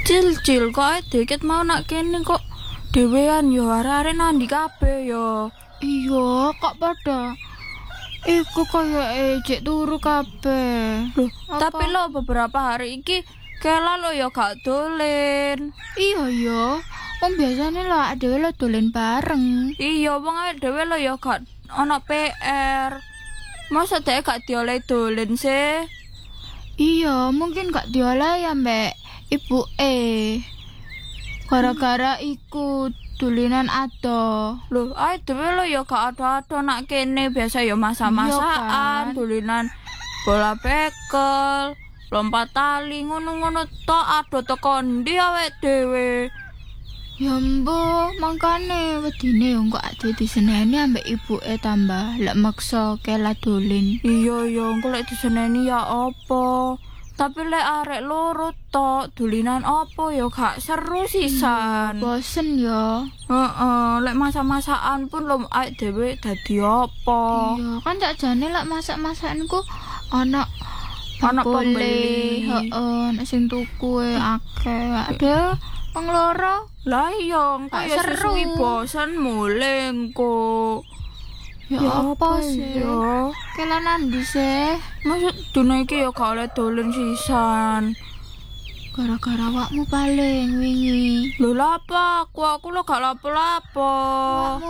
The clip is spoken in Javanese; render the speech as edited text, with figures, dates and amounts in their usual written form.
Cil kok dikit mau nak kene kok dhewean yo arek-arek nandi kabeh yo. Iya, kok pada iku kaya jek turu kabeh. Loh, tapi lo beberapa hari iki kela lo yo gak dolen. Iya ya, wong biasane lah dhewe lo dolen bareng. Iya, wong awake dhewe lo yo gak ana PR. Masa dhek gak dioleh dolen sih? Iya, mungkin gak diolah ya mbak ibuke. Gara-gara iku dolinan ado. Loh, awake dhewe lo yo gak ado-ado nak kene biasa yo masak-masakan, Iya kan? dolinan bola bekel, lompat tali ngono-ngono tok ado teko ndi awake dhewe. Ya mbok, mangkane wedine yo kok ade diseneni ambek ibuke tambah lek maksa kela dolen. Iya engko lek diseneni ya apa? Tapi lek arek loro tok dolinan apa ya gak seru sisan. Bosen ya. Heeh, lek masak-masakan pun lho awake dhewe dadi apa? Iya, kan sakjane lek masak-masakanku ana pembeli. Heeh, nek sing tuku akeh. Ada wong loro. Lah iya, engko ya seru. sesuwi bosen mulai engko. Ya apa sih? Ya, Kela nandi sih? maksud dina iki ya gak oleh dolen sisan. Gara-gara awakmu paling wingi. Lho lha apa? Aku lo gak lapo-lapo.